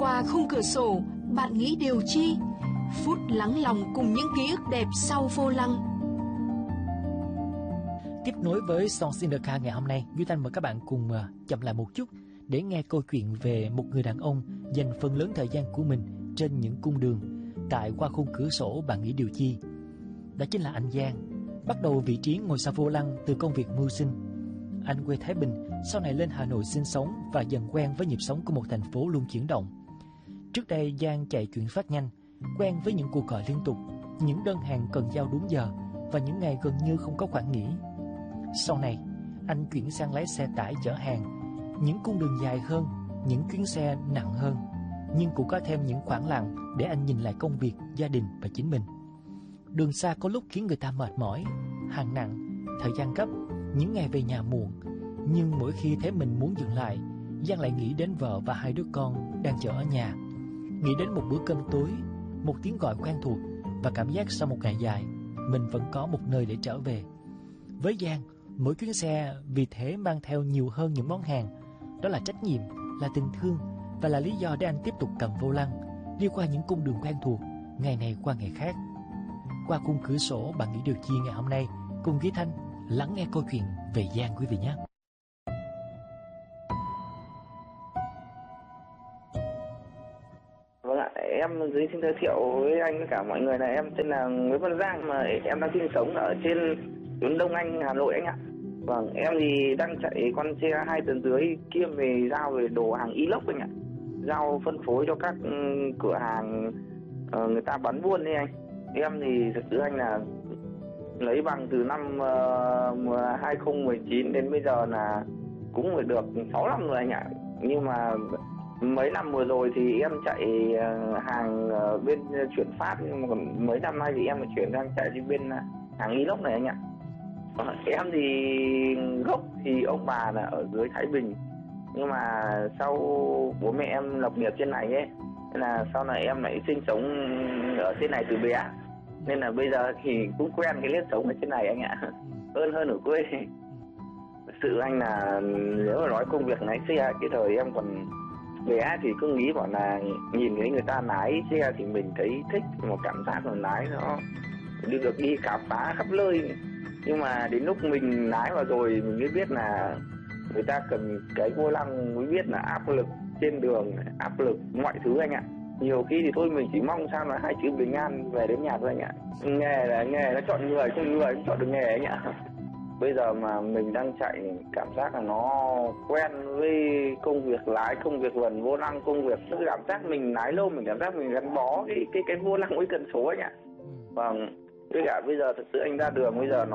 Qua khung cửa sổ, bạn nghĩ điều chi? Phút lắng lòng cùng những ký ức đẹp sau vô lăng. Tiếp nối với Songs in the Car ngày hôm nay, Duy Thanh mời các bạn cùng chậm lại một chút để nghe câu chuyện về một người đàn ông dành phần lớn thời gian của mình trên những cung đường tại Qua khung cửa sổ bạn nghĩ điều chi. Đó chính là anh Giang, bắt đầu vị trí ngồi sau vô lăng từ công việc mưu sinh. Anh quê Thái Bình, sau này lên Hà Nội sinh sống và dần quen với nhịp sống của một thành phố luôn chuyển động. Trước đây Giang chạy chuyển phát nhanh, quen với những cuộc gọi liên tục, những đơn hàng cần giao đúng giờ và những ngày gần như không có khoảng nghỉ. Sau này, anh chuyển sang lái xe tải chở hàng, những cung đường dài hơn, những chuyến xe nặng hơn, nhưng cũng có thêm những khoảng lặng để anh nhìn lại công việc, gia đình và chính mình. Đường xa có lúc khiến người ta mệt mỏi, hàng nặng, thời gian gấp, những ngày về nhà muộn. Nhưng mỗi khi thấy mình muốn dừng lại, Giang lại nghĩ đến vợ và hai đứa con đang chờ ở nhà, nghĩ đến một bữa cơm tối, một tiếng gọi quen thuộc và cảm giác sau một ngày dài, mình vẫn có một nơi để trở về. Với Giang, mỗi chuyến xe vì thế mang theo nhiều hơn những món hàng. Đó là trách nhiệm, là tình thương và là lý do để anh tiếp tục cầm vô lăng, đi qua những cung đường quen thuộc, ngày này qua ngày khác. Qua khung cửa sổ bạn nghĩ điều chi ngày hôm nay, cùng Duy Thanh lắng nghe câu chuyện về Giang quý vị nhé. Vâng ạ, em xin giới thiệu với anh với cả mọi người là em tên là Nguyễn Văn Giang, mà em đang sinh sống ở trên tuyến Đông Anh, Hà Nội anh ạ. Vâng, em thì đang chạy con xe 2 tấn dưới kiêm về giao về đồ hàng inox anh ạ. Giao phân phối cho các cửa hàng người ta bán buôn đấy anh. Em thì thực sự anh là lấy bằng từ năm 2019 đến bây giờ là cũng phải được 6 năm rồi anh ạ. Nhưng mà mấy năm vừa rồi thì em chạy hàng bên chuyển phát, nhưng mà còn mấy năm nay thì em chuyển sang chạy đi bên hàng inox này anh ạ. Em thì gốc thì ông bà là ở dưới Thái Bình, nhưng mà sau bố mẹ em lập nghiệp trên này ấy, nên là sau này em lại sinh sống ở trên này từ bé, nên là bây giờ thì cũng quen cái nếp sống ở trên này anh ạ, hơn ở quê. Thực sự anh là nếu mà nói công việc lái xe cái thời em còn bé thì cứ nghĩ bảo là nhìn thấy người ta lái xe thì mình thấy thích, một cảm giác là lái nó được đi khám phá khắp nơi. Nhưng mà đến lúc mình lái vào rồi mình mới biết là người ta cần cái vô lăng, mới biết là áp lực trên đường, áp lực mọi thứ anh ạ. Nhiều khi thì thôi mình chỉ mong sao là 2 chữ bình an về đến nhà thôi anh ạ. Nghề là nghề, nó chọn người, không người cũng chọn được nghề anh ạ. Bây giờ mà mình đang chạy cảm giác là nó quen với công việc lái, công việc vần vô lăng, công việc cảm giác mình lái lâu, mình cảm giác mình gắn bó cái vô lăng với cần số anh ạ. Vâng, với cả bây giờ thực sự anh ra đường bây giờ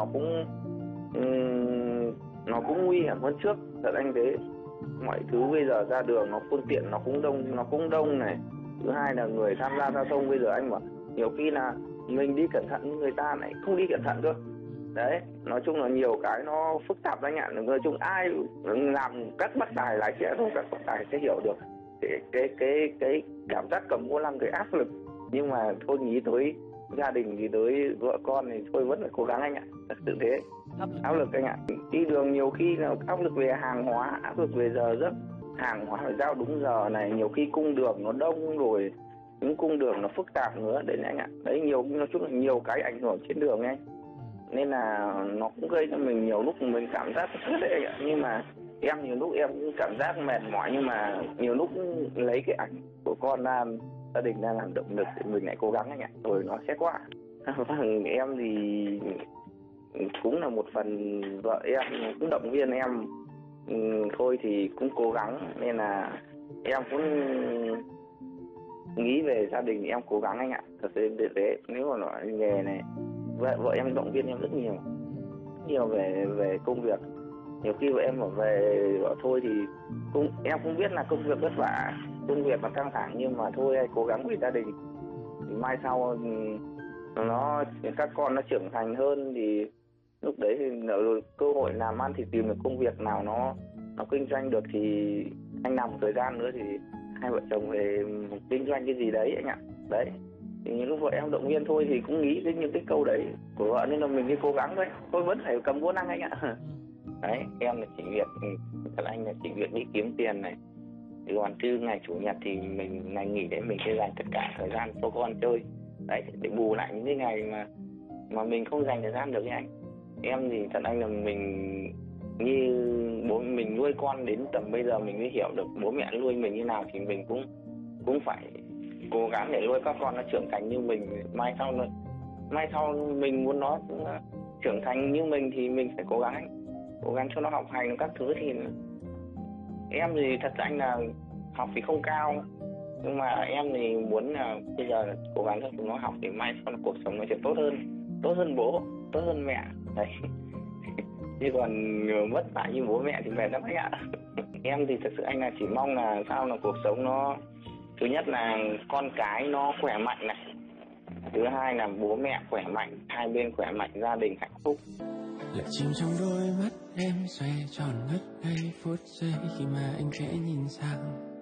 nó cũng nguy hiểm hơn trước, thật anh thế. Mọi thứ bây giờ ra đường nó phương tiện nó cũng đông này. Thứ hai là người tham gia giao thông bây giờ anh bảo nhiều khi là mình đi cẩn thận, người ta lại không đi cẩn thận cơ. Đấy, nói chung là nhiều cái nó phức tạp anh ạ. Nói chung ai làm các bác tài lái xe thôi, các bác tài sẽ hiểu được cái cảm giác cầm vô lăng, cái áp lực. Nhưng mà thôi nghĩ tới gia đình thì tới vợ con thì thôi vẫn phải cố gắng anh ạ, thật sự thế. Áp lực anh ạ. Đi đường nhiều khi là áp lực về hàng hóa, áp lực về giờ giấc, hàng hóa phải giao đúng giờ này, nhiều khi cung đường nó đông rồi, những cung đường nó phức tạp nữa đấy anh ạ. Đấy, nói chung là nhiều cái ảnh hưởng trên đường anh, nên là nó cũng gây cho mình nhiều lúc mình cảm giác rất đấy anh ạ. Nhưng mà em nhiều lúc em cũng cảm giác mệt mỏi, nhưng mà nhiều lúc lấy cái ảnh của con ra, gia đình đang làm động lực thì mình lại cố gắng anh ạ, rồi nó sẽ qua. Vâng, em thì cũng là một phần vợ em cũng động viên em, thôi thì cũng cố gắng, nên là em cũng nghĩ về gia đình thì em cố gắng anh ạ, thật sự thế. Nếu mà nói nghề này, vợ em động viên em rất nhiều về công việc. Nhiều khi vợ em bảo về bảo thôi thì em cũng biết là công việc vất vả, công việc nó căng thẳng, nhưng mà thôi cố gắng vì gia đình, thì mai sau các con nó trưởng thành hơn thì lúc đấy thì cơ hội làm ăn thì tìm được công việc nào nó kinh doanh được thì anh làm một thời gian nữa thì hai vợ chồng về kinh doanh cái gì đấy anh ạ. Đấy, thì lúc vợ em động viên thôi thì cũng nghĩ đến những cái câu đấy của vợ, nên là mình đi cố gắng thôi, tôi vẫn phải cầm vô năng anh ạ. Đấy, em là chỉ việc, thật anh là chỉ việc đi kiếm tiền này, Còn chứ ngày chủ nhật thì mình ngày nghỉ đấy mình sẽ dành tất cả thời gian cho con chơi đấy, để bù lại những cái ngày mà mình không dành thời gian được với anh. Em thì thật anh là mình như bố mình nuôi con đến tầm bây giờ mình mới hiểu được bố mẹ nuôi mình như nào, thì mình cũng phải cố gắng để nuôi các con nó trưởng thành như mình. Mai sau mình muốn nó trưởng thành như mình thì mình phải cố gắng cho nó học hành các thứ. Thì em thì thật anh là học thì không cao, nhưng mà em thì muốn là bây giờ cố gắng cho chúng nó học để mai sau cuộc sống nó sẽ tốt hơn bố, tốt hơn mẹ đấy. Chứ còn mất mãi như bố mẹ thì mệt lắm anh ạ. Em thì thật sự anh là chỉ mong là sao là cuộc sống nó, thứ nhất là con cái nó khỏe mạnh này, thứ hai là bố mẹ khỏe mạnh, hai bên khỏe mạnh, gia đình hạnh phúc. Lại chìm trong đôi mắt em xoay tròn ngất ngây phút giây khi mà anh khẽ nhìn sang.